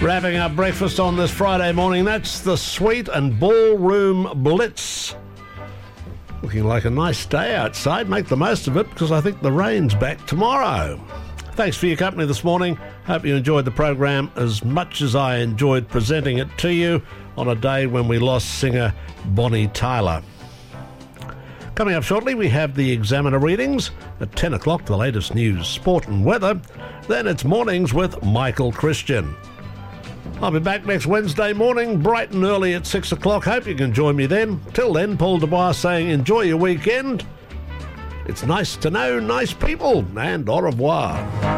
Wrapping up breakfast on this Friday morning, that's the Sweet and Ballroom Blitz. Looking like a nice day outside. Make the most of it because I think the rain's back tomorrow. Thanks for your company this morning. Hope you enjoyed the program as much as I enjoyed presenting it to you on a day when we lost singer Bonnie Tyler. Coming up shortly, we have the Examiner readings. At 10 o'clock, the latest news, sport and weather. Then it's Mornings with Michael Christian. I'll be back next Wednesday morning, bright and early at 6 o'clock. Hope you can join me then. Till then, Paul Dubois saying enjoy your weekend. It's nice to know nice people, and au revoir.